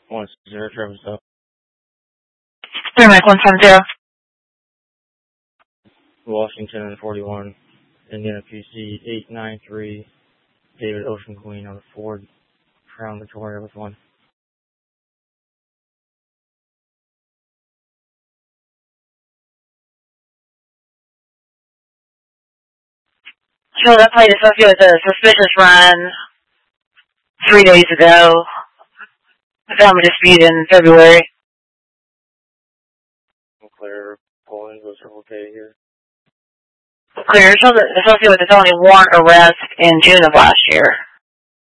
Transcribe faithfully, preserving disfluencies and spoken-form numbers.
one zero Travis up. Three Mike one seven zero. Washington and forty-one. Indiana P C eight nine three. David Ocean Queen on the Ford Crown Victoria with one. Sure, that plate is associated with a suspicious run three days ago. I found a dispute in February. Clear, Poland was okay here. Clear, associated with a felony warrant arrest in June of last year.